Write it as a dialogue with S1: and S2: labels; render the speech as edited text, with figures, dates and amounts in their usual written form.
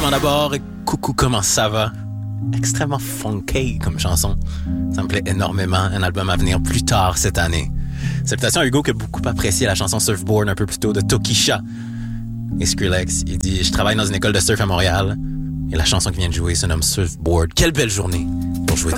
S1: Premièrement d'abord, coucou, comment ça va? Extrêmement funky comme chanson. Ça me plaît énormément. Un album à venir plus tard cette année. Salutations à Hugo qui a beaucoup apprécié la chanson Surfboard un peu plus tôt de Tokisha. Et Skrillex, il dit « Je travaille dans une école de surf à Montréal et la chanson qui vient de jouer se nomme Surfboard. Quelle belle journée pour jouer dans l'eau. »